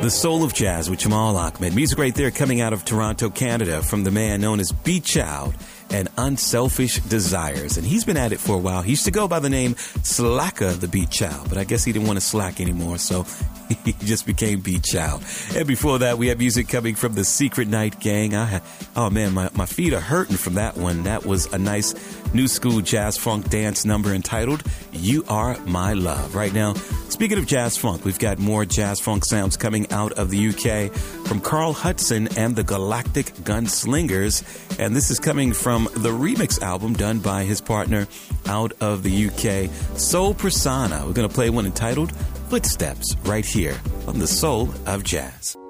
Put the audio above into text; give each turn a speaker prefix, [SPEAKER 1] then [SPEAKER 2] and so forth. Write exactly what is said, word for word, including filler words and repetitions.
[SPEAKER 1] The Soul of Jazz with Jamal Ahmed. Music right there coming out of Toronto, Canada from the man known as Beat Child and Unselfish Desires. And he's been at it for a while. He used to go by the name Slacker the Beat Child, but I guess he didn't want to slack anymore, so he just became Beat Child. And before that, we had music coming from the Secret Night Gang. I had, oh man, my, my feet are hurting from that one. That was a nice new school jazz funk dance number entitled You Are My Love. Right now, speaking of jazz funk, we've got more jazz funk sounds coming out of the U K from Carl Hudson and the Galactic Gunslingers. And this is coming from the remix album done by his partner out of the U K, Soul Persona. We're going to play one entitled Footsteps right here on The Soul of Jazz.